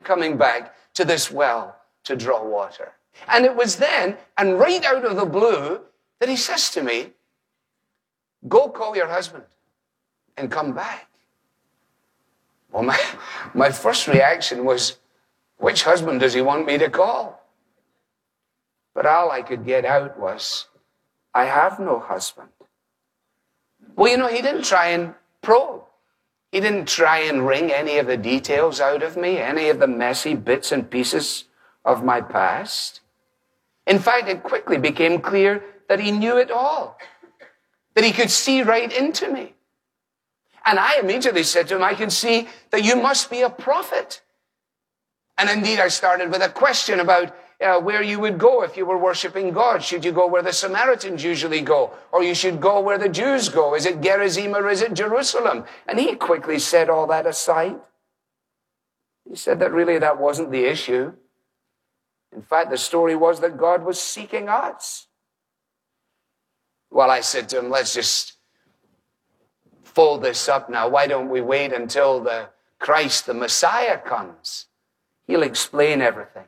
coming back to this well to draw water. And it was then, and right out of the blue, that he says to me, go call your husband and come back. Well, my first reaction was, which husband does he want me to call? But all I could get out was, I have no husband. Well, you know, he didn't try and probe. He didn't try and wring any of the details out of me, any of the messy bits and pieces of my past. In fact, it quickly became clear that he knew it all, that he could see right into me. And I immediately said to him, I can see that you must be a prophet. And indeed, I started with a question about where you would go if you were worshiping God. Should you go where the Samaritans usually go? Or you should go where the Jews go? Is it Gerizim or is it Jerusalem? And he quickly set all that aside. He said that really that wasn't the issue. In fact, the story was that God was seeking us. Well, I said to him, let's just fold this up now. Why don't we wait until the Christ, the Messiah, comes? He'll explain everything.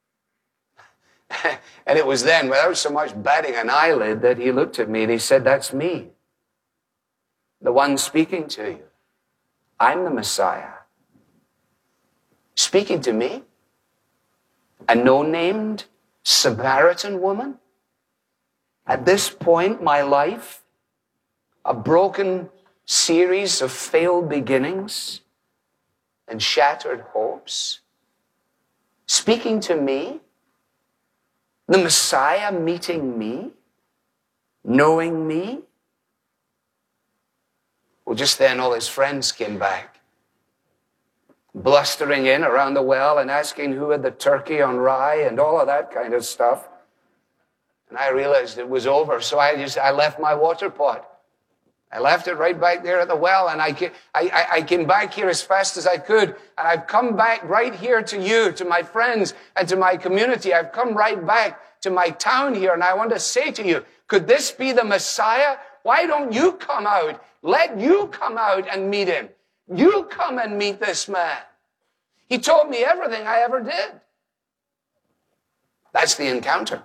And it was then, without so much batting an eyelid, that he looked at me and he said, that's me, the one speaking to you. I'm the Messiah. Speaking to me? A no-named Samaritan woman? At this point, my life, a broken series of failed beginnings and shattered hopes. Speaking to me? The Messiah meeting me? Knowing me? Well, just then all his friends came back, blustering in around the well and asking who had the turkey on rye and all of that kind of stuff. And I realized it was over, so I left my water pot. I left it right back there at the well, and I came back here as fast as I could, and I've come back right here to you, to my friends, and to my community. I've come right back to my town here, and I want to say to you, could this be the Messiah? Why don't you come out? Let you come out and meet him. You come and meet this man. He told me everything I ever did. That's the encounter.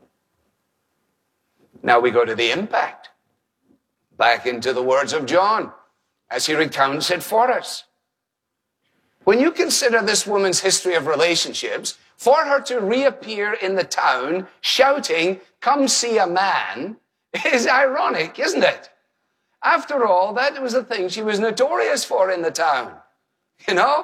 Now we go to the impact. Back into the words of John as he recounts it for us. When you consider this woman's history of relationships, for her to reappear in the town shouting, "Come see a man," is ironic, isn't it? After all, that was the thing she was notorious for in the town. You know?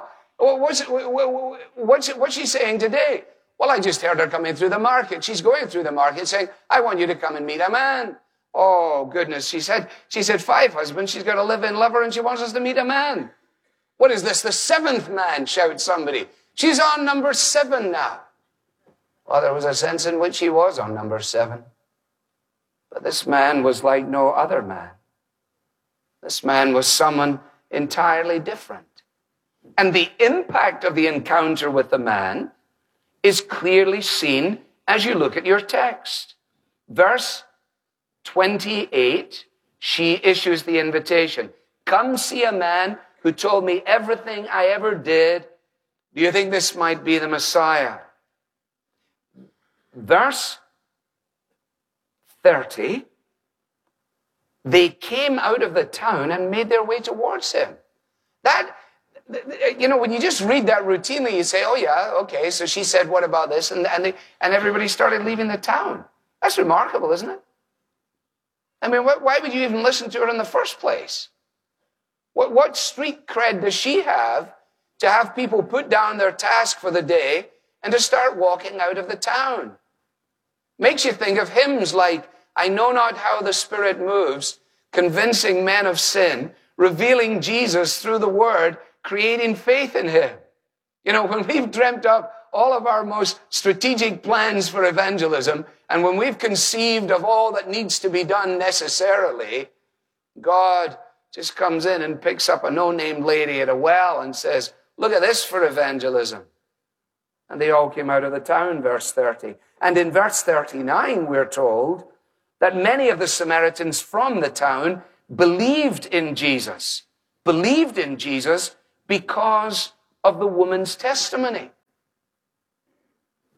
What's she saying today? Well, I just heard her coming through the market. She's going through the market saying, "I want you to come and meet a man." Oh, goodness. She said 5 husbands. She's got a live-in lover and she wants us to meet a man. What is this? The 7th man, shouts somebody. She's on number 7 now. Well, there was a sense in which she was on number 7. But this man was like no other man. This man was someone entirely different. And the impact of the encounter with the man is clearly seen as you look at your text. Verse 28, she issues the invitation. Come see a man who told me everything I ever did. Do you think this might be the Messiah? Verse 30, they came out of the town and made their way towards him. That, you know, when you just read that routinely, you say, oh yeah, okay, so she said, what about this? And everybody started leaving the town. That's remarkable, isn't it? I mean, why would you even listen to her in the first place? What street cred does she have to have people put down their task for the day and to start walking out of the town? Makes you think of hymns like, I know not how the Spirit moves, convincing men of sin, revealing Jesus through the Word, creating faith in him. You know, when we've dreamt up all of our most strategic plans for evangelism, and when we've conceived of all that needs to be done necessarily, God just comes in and picks up a no-named lady at a well and says, look at this for evangelism. And they all came out of the town, verse 30. And in verse 39, we're told that many of the Samaritans from the town believed in Jesus because of the woman's testimony.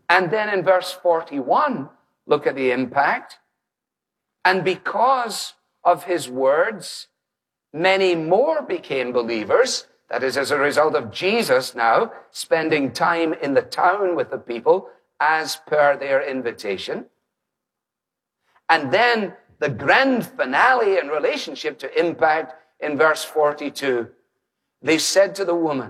And then in verse 41, look at the impact. And because of his words, many more became believers. That is, as a result of Jesus now spending time in the town with the people as per their invitation. And then the grand finale in relationship to impact in verse 42. They said to the woman,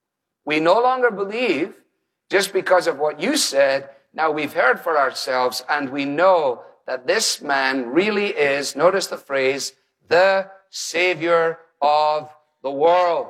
we no longer believe just because of what you said. Now we've heard for ourselves, and we know that this man really is, notice the phrase, the Savior of the world.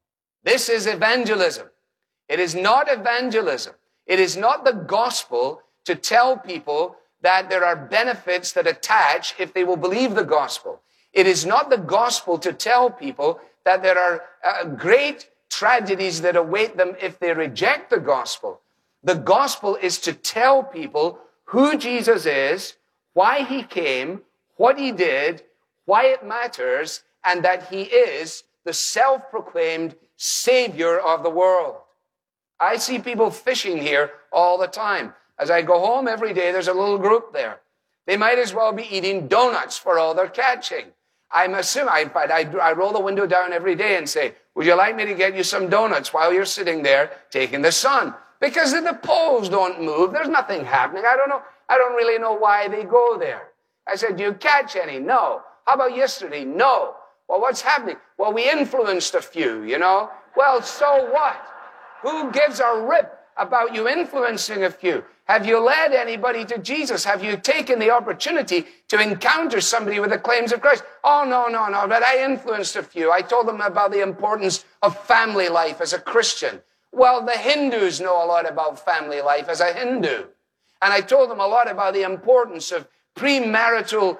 This is evangelism. It is not evangelism. It is not the gospel to tell people that there are benefits that attach if they will believe the gospel. It is not the gospel to tell people that there are great tragedies that await them if they reject the gospel. The gospel is to tell people who Jesus is, why he came, what he did, why it matters, and that he is the self-proclaimed Savior of the world. I see people fishing here all the time. As I go home every day, there's a little group there. They might as well be eating donuts for all they're catching. I'm assuming, I roll the window down every day and say, would you like me to get you some donuts while you're sitting there taking the sun? Because the poles don't move. There's nothing happening. I don't know. I don't really know why they go there. I said, do you catch any? No. How about yesterday? No. Well, what's happening? Well, we influenced a few, you know. Well, so what? Who gives a rip about you influencing a few? Have you led anybody to Jesus? Have you taken the opportunity to encounter somebody with the claims of Christ? Oh, no, but I influenced a few. I told them about the importance of family life as a Christian. Well, the Hindus know a lot about family life as a Hindu. And I told them a lot about the importance of premarital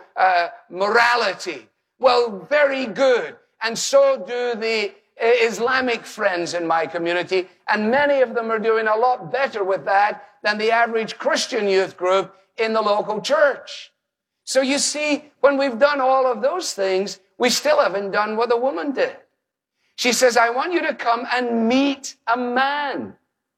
morality. Well, very good. And so do the Islamic friends in my community, and many of them are doing a lot better with that than the average Christian youth group in the local church. So you see, when we've done all of those things, we still haven't done what the woman did. She says, I want you to come and meet a man.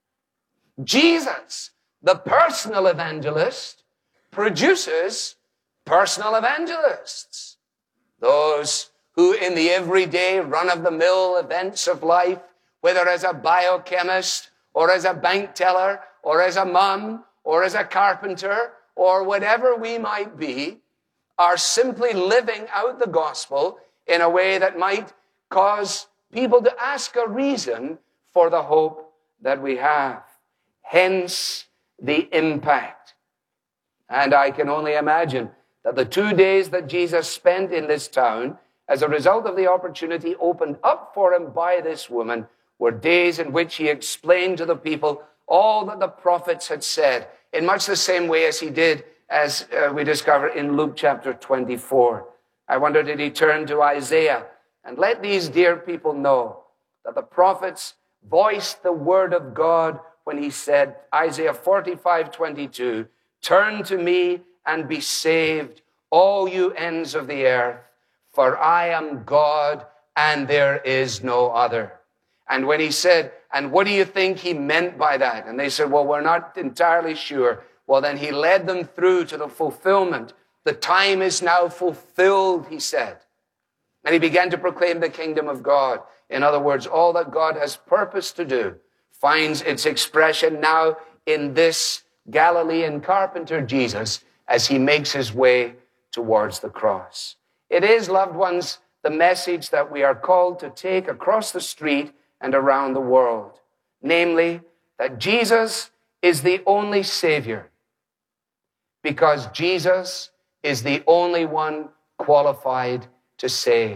Jesus, the personal evangelist, produces personal evangelists. Those who in the everyday run-of-the-mill events of life, whether as a biochemist or as a bank teller or as a mom or as a carpenter or whatever we might be, are simply living out the gospel in a way that might cause people to ask a reason for the hope that we have. Hence the impact. And I can only imagine that the 2 days that Jesus spent in this town, as a result of the opportunity opened up for him by this woman, were days in which he explained to the people all that the prophets had said, in much the same way as he did, as we discover in Luke chapter 24. I wonder, did he turn to Isaiah and let these dear people know that the prophets voiced the word of God when he said, Isaiah 45:22, turn to me and be saved, all you ends of the earth, for I am God and there is no other. And when he said, and what do you think he meant by that? And they said, well, we're not entirely sure. Well, then he led them through to the fulfillment. The time is now fulfilled, he said. And he began to proclaim the kingdom of God. In other words, all that God has purposed to do finds its expression now in this Galilean carpenter Jesus as he makes his way towards the cross. It is, loved ones, the message that we are called to take across the street and around the world. Namely, that Jesus is the only Savior, because Jesus is the only one qualified to save.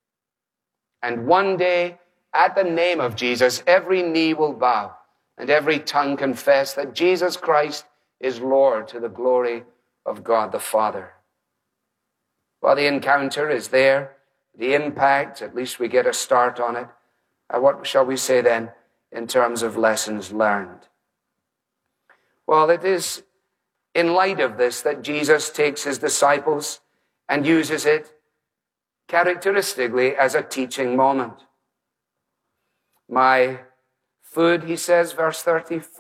And one day, at the name of Jesus, every knee will bow and every tongue confess that Jesus Christ is Lord, to the glory of God the Father. Well, the encounter is there. The impact, at least we get a start on it. What shall we say then in terms of lessons learned? Well, it is in light of this that Jesus takes his disciples and uses it characteristically as a teaching moment. My food, he says, verse 34,